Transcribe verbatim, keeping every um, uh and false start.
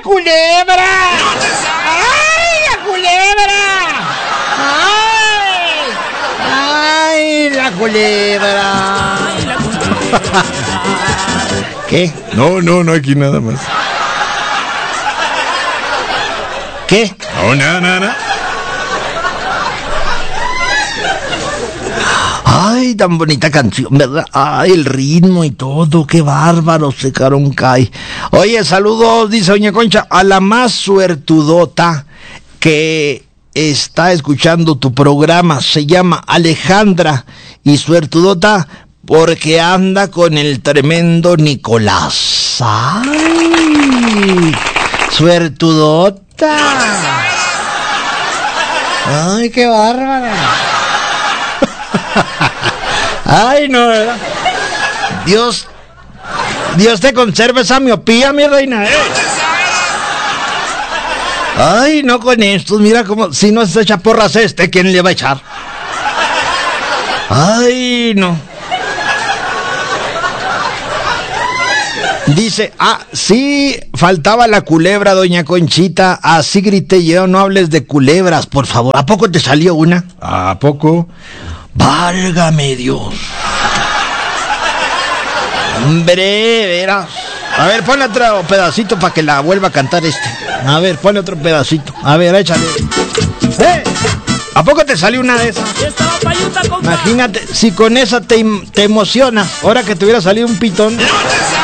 culebra! ¡Ay, la culebra! ¡Ay! ¡Ay, la culebra! ¡Ay, la culebra! ¿Qué? No, no, no, aquí nada más. ¿Qué? No, nada, nada, nada. Ay, tan bonita canción, ¿verdad? Ay, el ritmo y todo, qué bárbaro, se caron cae. Oye, saludos, dice doña Concha, a la más suertudota que está escuchando tu programa, se llama Alejandra, y suertudota porque anda con el tremendo Nicolás. Ay, suertudota. Ay, qué bárbara. Ay, no, ¿verdad? Dios, Dios te conserve esa miopía, mi reina, ¿eh? Ay, no con estos, mira cómo, si no se echa porras este, ¿quién le va a echar? Ay, no. Dice, ah, sí, faltaba la culebra, doña Conchita, así grité yo, no hables de culebras, por favor. ¿A poco te salió una? ¿A poco? Válgame Dios. Hombre, verás. A ver, ponle otro pedacito para que la vuelva a cantar este. A ver, ponle otro pedacito. A ver, échale. ¡Eh! ¿A poco te salió una de esas? Imagínate, si con esa te, te emocionas, ahora que te hubiera salido un pitón.